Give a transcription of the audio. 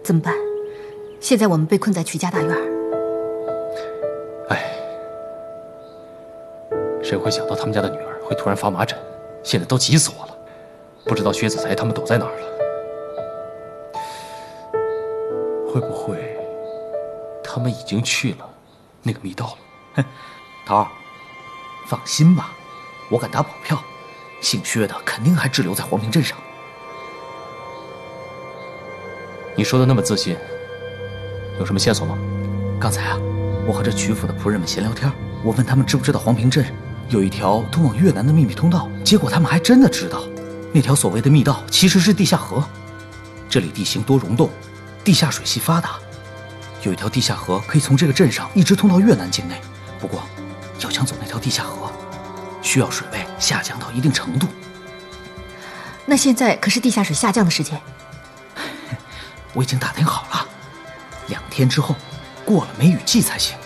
怎么办？现在我们被困在曲家大院。 哎，谁会想到他们家的女儿会突然发麻疹？现在都急死我了，不知道薛子才他们躲在哪儿了。会不会他们已经去了那个密道了？ 哼，桃儿，放心吧，我敢打保票，姓薛的肯定还滞留在黄平镇上。 你说的那么自信，有什么线索吗？ 刚才啊，我和这曲府的仆人们闲聊天，我问他们知不知道黄平镇有一条通往越南的秘密通道，结果他们还真的知道。那条所谓的密道其实是地下河，这里地形多溶洞，地下水系发达，有一条地下河可以从这个镇上一直通到越南境内。不过，要想走那条地下河，需要水位下降到一定程度。 那现在可是地下水下降的时间。 我已经打听好了，2天之后，过了梅雨季才行。